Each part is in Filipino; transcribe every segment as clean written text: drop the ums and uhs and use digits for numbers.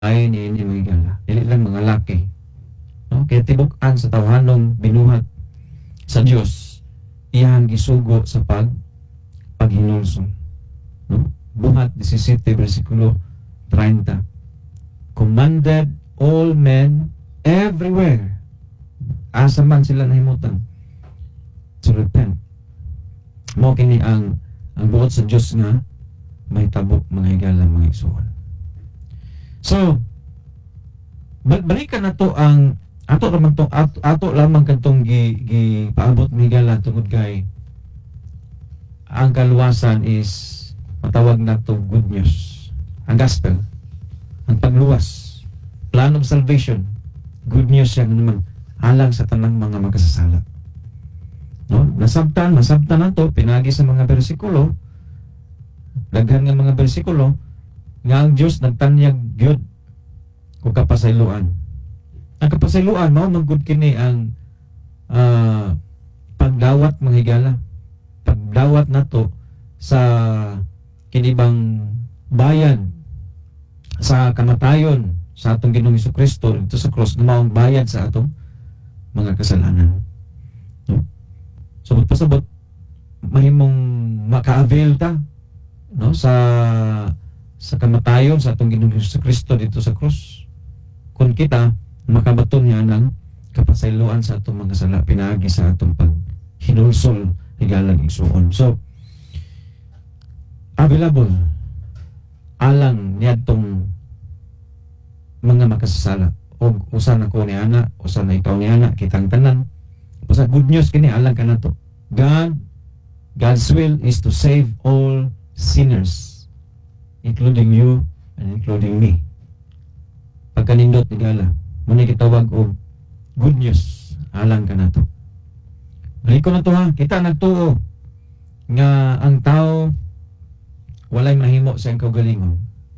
ay ni mga higala. Dili lang mga laki. No? Kaya tibuk-an sa tawhanong binuhat sa Dios iyang gisugo sa paghinulsong. No? Buhat 17 versikulo 30. Commanded all men everywhere, asa man sila nahimutan, to repent. Mo kini ang buot sa Dios nga may tabok mga higala mga igsoon. So balikan nato ang ato lamang tong ato lamang kantong gi paabot mga higala tungod kay ang kaluwasan is matawag nato good news, ang gospel, ang pagluwas, plan of salvation, good news siya naman alang sa tanang mga magkasasala. No? Masabtan nato pinagi sa mga bersikulo, daghan nga mga bersikulo nga ang Dios nagtanyag gyud o kapasayloan. Ang kapasayloan mao manggod kini ang pagdawat mga higala, pagdawat nato sa kinibang bayan sa kamatayon sa atong Ginoong Hesukristo ito sa cross na maong bayad sa atong mga kasalanan. No? So pasabot mahimong maka-avail ta no sa kamatayon sa atong Ginoong Hesukristo dito sa cross. Kung kita makabaton niya ng kapasayloan sa atong mga sala pinaagi sa atong paghinulsol higalang igsuon. So available alang niadtong mga makasasala o usa na ko ni ana, usa na ikaw ni ana, kitang tanan. Usa good news kini alang kanato. God's will is to save all sinners, including you and including me. Pagkanindot higala, muna kitawag og good news alang kanato. Balik ko na to ha, kita nagtuo nga ang tao walay mahimo sa kaugalingon.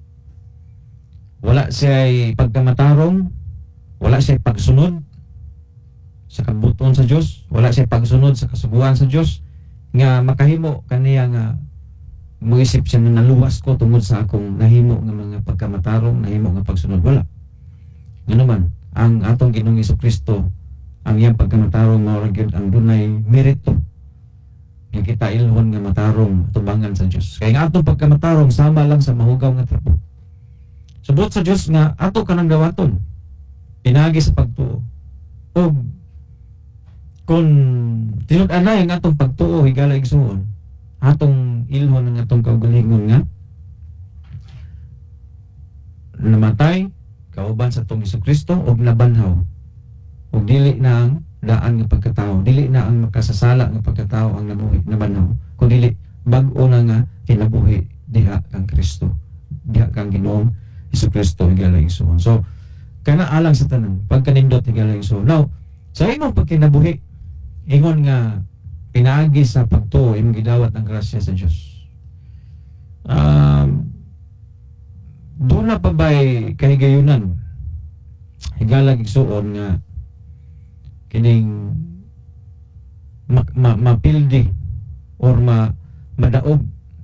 Wala siya'y pagkamatarong, wala siya'y pagsunod sa kabuton sa Dios, wala siya'y pagsunod sa kasuguan sa Dios nga makahimo kaniya nga muisip siya na naluwas ko tungod sa akong nahimo nga mga pagkamatarong, nahimo nga pagsunod. Wala. Nga naman, ang atong Ginoong Hesukristo, ang iyang pagkamatarong mao gyud ang dunay merito nga kita ilhon nga matarong tubangan sa Dios. Kaya nga atong pagkamatarong sama lang sa mahugaw nga trapo. Subot sa Dios nga ato kanang dawaton pinagi sa pagtuo. O kung tinud-anay ang atong pagtuo higala igsuon, atong ilhon ang atong kaugalingon nga namatay kauban sa atong Hesukristo og nabanhaw. Og dili na ang daan nga pagkatao, dili na ang makasasala nga pagkatao ang nabuhi nabanhaw, kun dili bag-o na nga kinabuhi diha kang Kristo, diha kang Ginoong Hesukristo higala igsuon. So kana alang sa tanan pagkanindot higala igsuon. Now sa imong pagkinabuhi ingon nga pinaagi sa pagtuo imong gidawat ang grasya sa Dios. Doon na pa ba'y kahigayunan higala igsuon nga kining mapildi or madaog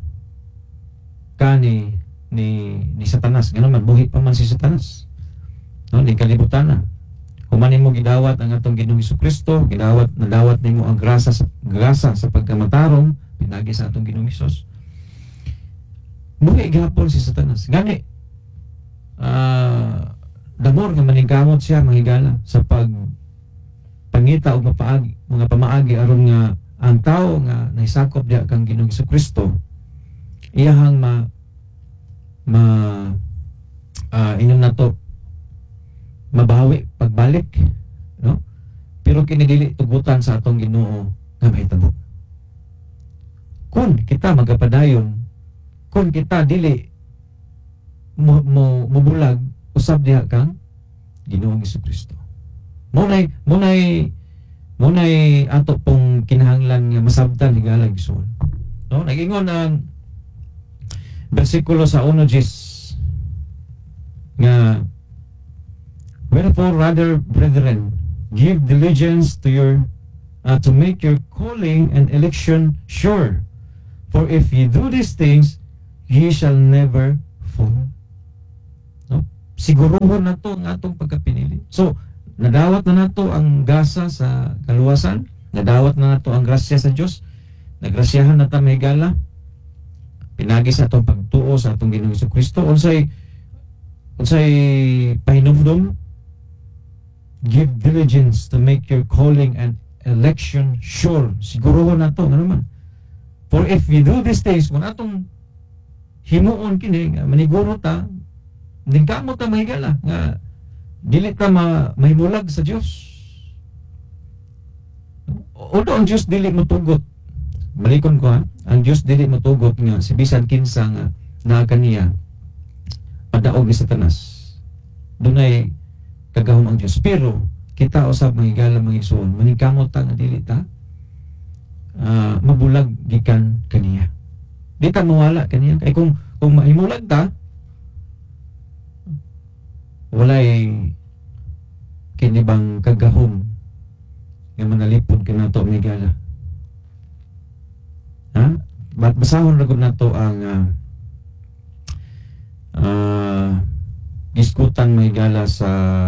ka ni Satanas. Ganun man, buhi pa man si Satanas. No, ni kalibutan na. Humanin mo gidawat ang atong Ginoong Hesukristo, nadawat nimo ang grasa sa pagkamatarong pinagi sa atong Ginoong Hesus. Buhi gihapon si Satanas. Gani damor nga maningkamot siya mahigala sa pangita o mga pamaagi aron nga ang tao nga naisakop diha kang Ginoong Hesukristo iyahang inom nato mabawi pagbalik, no? Pero kini dili tugutan sa atong Ginoo nga mahitabo. Kung kita magapadayon, kung kita dili mubulag usab diha kang Ginoong Hesukristo. Munay ato pong kinahanglan nga masabtan higala igsoon. No, nagingon ang bersikulo sa 1:10 nga wherefore rather brethren give diligence to make your calling and election sure, for if ye do these things ye shall never fall. No? siguruhon nato ang atong pagkapinili. So nadawat na nato ang gasa sa kaluwasan, nadawat na nato ang grasya sa Dios, nagrasyahan na ta mahigala, pinagi sa atong pagtuo sa atong Ginoong Jesucristo. Unsay pahinumdom, give diligence to make your calling and election sure. Siguruhon nato nga naman. For if we do these things, kung atong himuon kini, maniguro ta, din kamo ta mahigala nga dili ta mahimulag sa Dios. Although ang Dios dili motugot, malikon ko ha, ang Dios dili motugot nga si bisan kinsa nga naa kaniya padaog ni Satanas. Dunay kagahom ang Dios, pero kita usab mahigala mangigsuon, maningkamot ta nga dili ta mabulag gikan kaniya. Di ta mawala kaniya. Kaya kung mahimulag ta, walay kinibang kagahom nga manalipod ka na to migala. Ha? Basahon ragod na to ang diskutan mahigala sa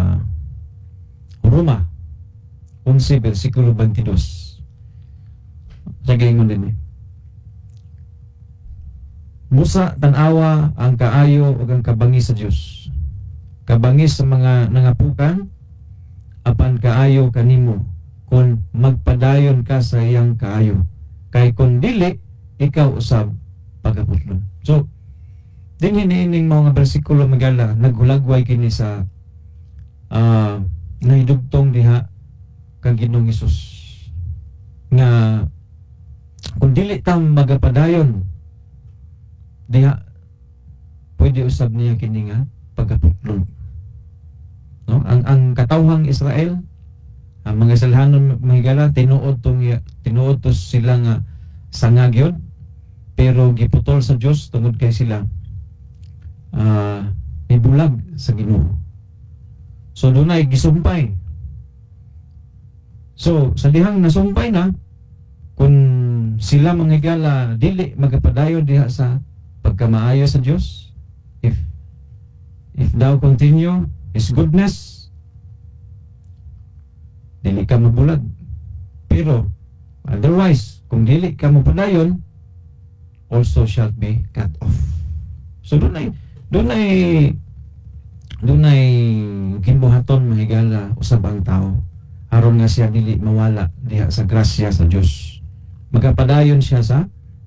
Roma 11 versikulo 22. Sa gaingon din Musa tanawa ang kaayo ug ang kabangis sa Dios. Kabangis sa mga nangapukan, apan kaayo kanimo kung magpadayon ka sa iyang kaayo. Kay kung dili, ikaw usab pagaputlon. So, din hiniining mga bersikulo magala, naghulagway kini sa nahidugtong diha kang Ginoong Hesus. Nga, kung dili ta magapadayon, diha pwede usab niya kini nga pagaputlon. No, ang katawhang Israel, ang mga Israelhanon mahigala tinuod to sila nga sangagyod, pero giputol sa Dios tungod kay sila ibulag sa Ginoo. So dunay gisumpay. So sa dihang nasumpay na, kung sila manghigala dili magapadayon diha sa pagkamaayo sa Dios, if thou continue His goodness, dili ka mabulag. Pero otherwise, kung dili ka mapadayon, also shall be cut off. So dunay gimbuhaton mahigala usab ang tao aron nga siya dili mawala diha sa grasya sa Dios. Magapadayon siya sa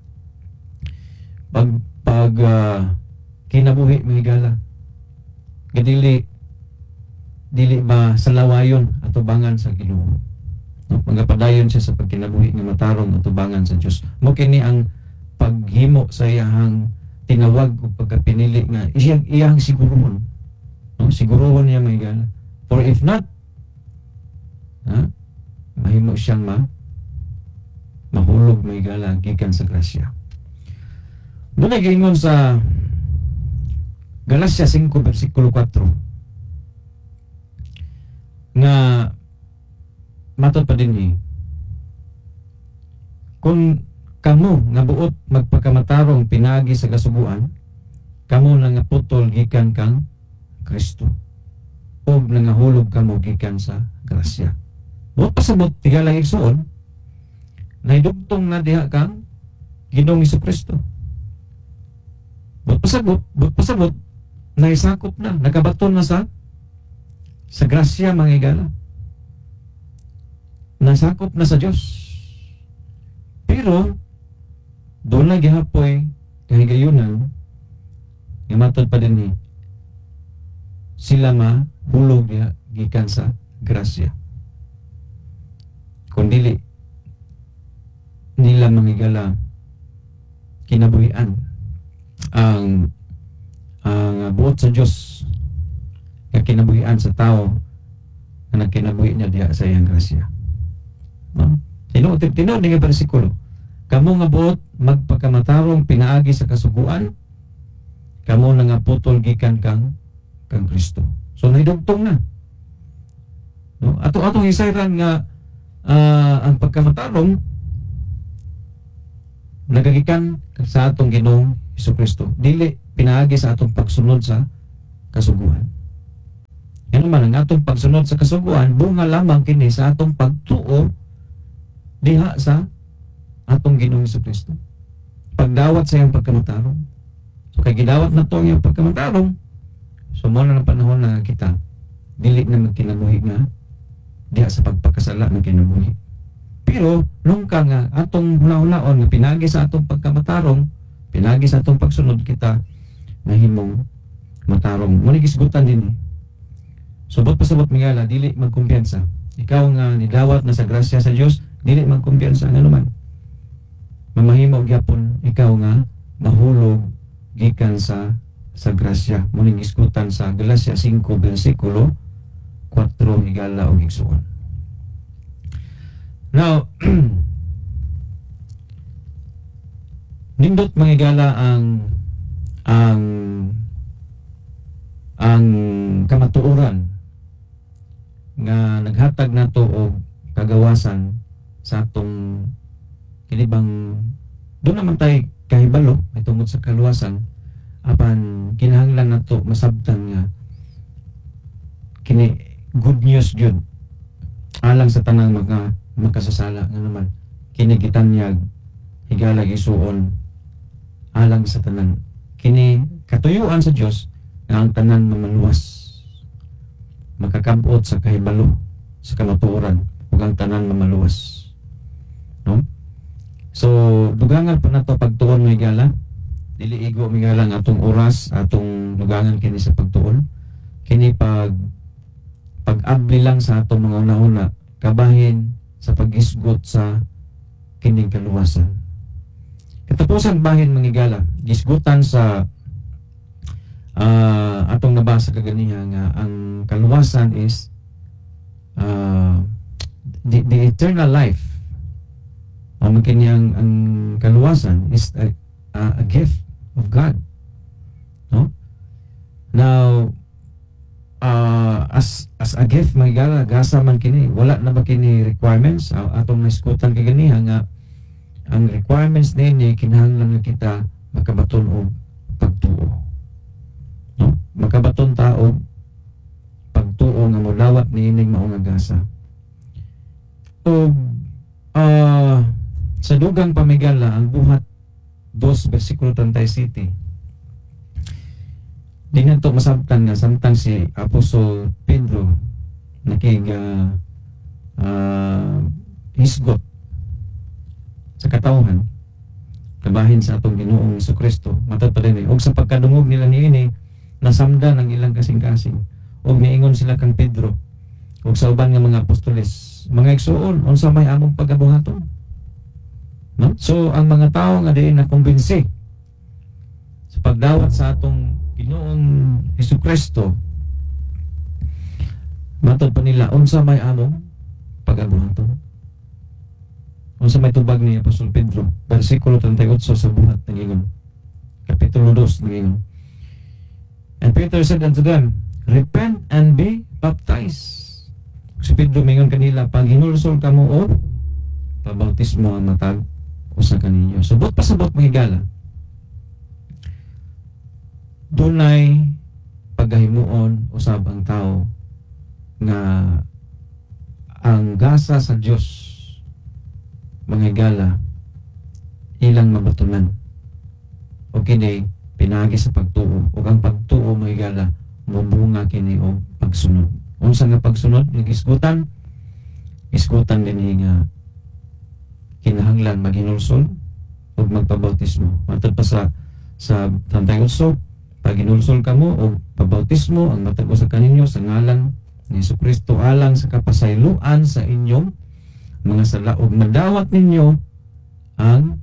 pag kinabuhi mahigala. Dili ba sa lawayon atubangan sa Ginoo. No? Magapadayon siya sa pagkinabuhi nga matarong atubangan sa Dios. Mo kini ang paghimo sa iyang tinawag o pagkapinili nga iyang siguruhon. No? Siguruhon niya mahigala. For if not, mahimo siyang mahulog mahigala gikan sa grasya. Doon ay gingon sa Galacia 5 versikulo 4 nga matod pa din kung kamo nga buot magpakamatarong pinagi sa kasubuan, kamo na nga putol gikan kang Kristo o nangahulog kamo gikan sa grasya. Buot pasabot tigalang igsoon naidugtong na diha kang Ginoong Jesucristo. Buot pasabot naisakop na, nakabaton na sa grasya mga higala. Nasakop na sa Dios. Pero doon na gihapoy kahigayunan nga matod pa din sila mahulog gikan sa grasya. Kung dili nila manghigala kinabuhian ang buot sa Dios nga kinabuhian sa tao na nagkinabuhi niya diha sa iyang grasya. Tinuod nga bersikulo, kamo nga buot magpakamatarong pinaagi sa kasuguan, kamo na nga putol gikan kang Kristo. So nahidugtong na. No? Atong hisayran nga ang pagkamatarong nagagikan sa atong Ginoong Jesucristo. Dili pinaagi sa atong pagsunod sa kasuguan. Nga naman ang atong pagsunod sa kasuguan bunga lamang kini sa atong pagtuo diha sa atong Ginoong Jesucristo. Pagdawat sa iyang pagkamatarong. So kay gidawat na to ang iyang pagkamatarong. So mo na ng panahon na kita dili na magkinabuhi nga diha sa pagpakasala ng kinabuhi. Pero nung ka nga atong huna-hunaon nga pinagi sa atong pagkamatarong, pinagi sa atong pagsunod kita nahimong matarong. Muna gisgutan din. Subot pasabot mingala dili magkumpiyansa. Ikaw nga nidawat na sa grasya sa Dios, dili magkumpiyansa nga naman. Mamahimo gyapon ikaw nga mahulog gikan sa grasya. Muna gisgutan sa Galacia 5 bersikulo 4 higala og igsuon. Now, nindot manghigala ang kamatuoran nga naghatag nato og kagawasan sa atong kinibang doon naman tayo kahibalo ay tungod sa kaluwasan apan kinahanglan nato masabtan nga kini good news gyud alang sa tanang mga makasasala nga naman kini gitanyag higala gisuon alang sa tanan kini katuyuan sa Dios nga ang tanan mamaluwas makakabot sa kahibalo sa kamatuoran ug ang tanan mamaluwas, no? So dugangan pa nato pagtuon mga higala, dili igo mga higala nga atong oras atong dugangan kini sa pagtuon kini pag-abli lang sa atong mga una-una kabahin sa pag-isgot sa kining kaluwasan. Katapusan bahin mga higala, gisgutan sa atong nabasa kaganiha nga ang kaluwasan is the eternal life. Ang kanyang ang kaluwasan is a gift of God, no? Now as a gift mga gasa man kini wala na ba kini requirements atong naiskutan kaganiha nga ang requirements nini kinahanglan nga kita makabaton og pagtuo, no? Makabaton ta og pagtuo nga molawat niining mao nga gasa. O sa dugang pamigala ang buhat 2 bersikulo 37 di nato masabtan nga samtang si Apostol Pedro hisgot sa katawhan kabahin sa atong Ginoong Jesucristo matod pa din og sa pagkadungog nila niini nasamdan ang ilang kasing-kasing og niingon sila kang Pedro ug sa uban nga mga apostoles mga igsuon unsa may among pagabuhaton, no? So ang mga tawo nga diin na kumbinsi sa pagdawat sa atong Ginoong Jesucristo matod pa nila unsa may among pagabuhaton, unsa may tubag ni Apostol Pedro bersikulo 38 sa buhat nangingon kapitulo 2 nangingon, and Peter said unto them, repent and be baptized. Si Pedro mingon kanila, pag hinulsol kamo o pabautismo ang matag usa kaninyo. Subot pasabot mga higala, dunay paggahimuon usab ang tao nga ang gasa sa Dios mga higala ilang mabatunan o kini pinagi sa pagtuo o ang pagtuo mga higala mubunga kini o pagsunod. Unsa nga pagsunod nagisgutan isgutan din nga kinahanglan maghinulsol o magpabautismo. Matod pa sa 38, pag hinulsol kamo o pabautismo ang matag usa kaninyo sa ngalan ni Jesucristo alang sa kapasayloan sa inyong mga sala ug madawat ninyo ang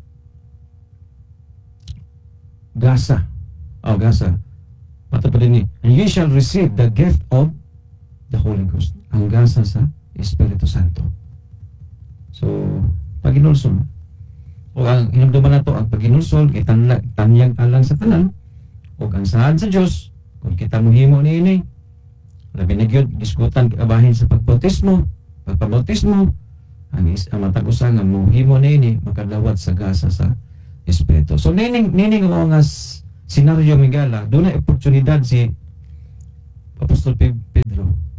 gasa. Matod pa din and you shall receive the gift of the Holy Ghost, ang gasa sa Espiritu Santo. So pag hinulsol o ang hinumduman nato ang paghinulsol tanyag alang sa tanan o ang saad sa Dios kung kita mohimo niini labi na gyud diskutan kabahin sa pagpabautismo ang matag usa nga mohimo niini makadawat sa gasa sa Espiritu. So nining mo nga senaryo migala dunay oportunidad si Apostol Pedro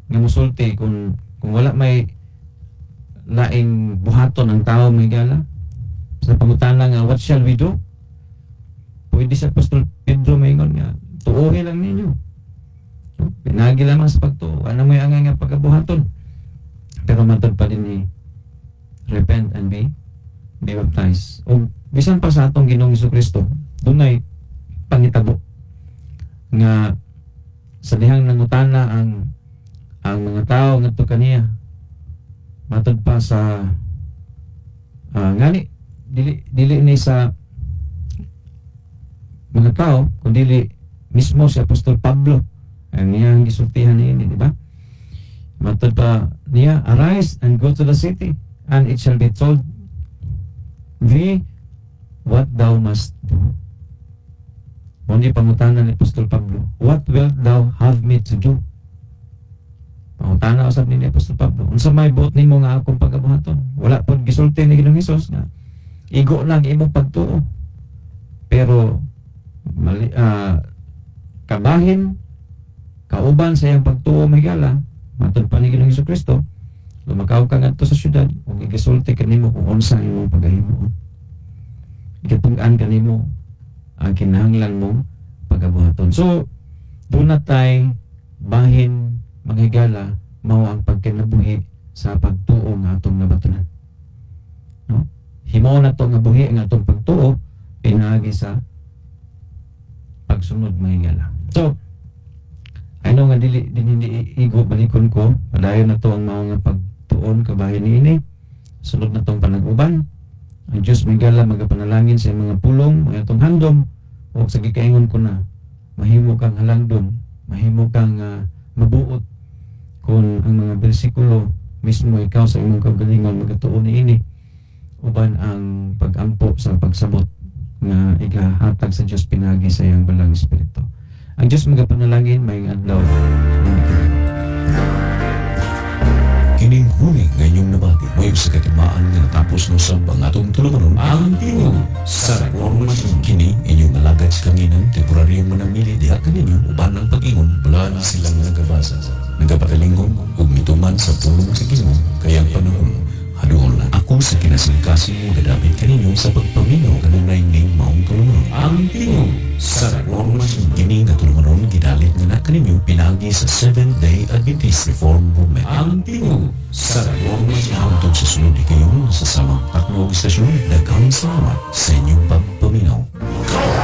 nga musulti kung wala may laing buhaton ang tao may gala sa pangutana nga what shall we do, pwede sa Apostol Pedro maingon nga tuohi lang ninyo, pinagi lamang sa pagtuo, ano may angay nga pagkabuhaton, pero matod pa din ni repent and be baptized. O bisan pa sa atong Ginoong Jesucristo dunay pangitabo nga sa dihang nangutana ang mga tao ngadto kaniya matod pa sa ngani dili ni sa mga tao kundi mismo si Apostol Pablo ang iyang gisultihan niini, di ba? Matod pa niya, arise and go to the city and it shall be told thee what thou must do. Kundi pangutana ni Apostol Pablo, what wilt thou have me to do? Pangutana usab ni Apostol Pablo, unsa may buot nimo nga akong pagabuhaton? Wala pod gisulti ni Ginoong Hesus nga igo lang imong pagtuo. Pero kabahin kauban sa iyang pagtuo may gala, matod pa ni Ginoong Jesucristo, lumakaw ka ngadto sa syudad ug igisulti kanimo kung unsa imong pagahimo. Ikatug-an kanimo ang kinahanglan mong pagabuhaton. So, doon na tayo bahin manghigala mao ang pagkinabuhi sa pagtuo nga atong nabatunan. No? Himaw na to nga buhi nga atong pagtuo pinagi sa pagsunod manghigala. So, ano nga dili hindi igo balikon ko, padayon na to ang mga pagtuon kabahin niini. Sunod na tong panag-uban. Ang Diyos may gala magapanalangin sa mga pulong, mga itong handom, o sa gikaingon ko na, mahimo kang halangdon, mahimo kang mabuot kung ang mga bersikulo mismo ikaw sa imong kagalingon magatuon niini, uban ang pag-ampo sa pagsabot nga igahatag sa Diyos pinagi sa iyang balang espiritu. Ang Diyos magapanalangin, may adlaw. Kining huni ngayong nabati may sa katimaan nga natapos no sa ang atong tulumanon ang tingog sa reformasyon. Kini inyong nalagad sa kanginan temporaryong manamili diha kaninyo uban ang pag-ingon wala na silang nagabasa nagapatalingon ug mituman sa pulong sa Ginoo kayang panahon haduol na ako sa kinasingkasi mo dadapit kaninyo sa pagpaminaw kanunay ning maong tulumanon ang tingog sa reformasyon. Kini nga tulumanon gidalit nga na kaninyo pinagi sa Seventh-day Adventist Reform Movement ang tingog sa reformasyon. Hangtod sa sunod kayo sa samang taknog istasyon. Daghang salamat sa inyong pagpaminaw.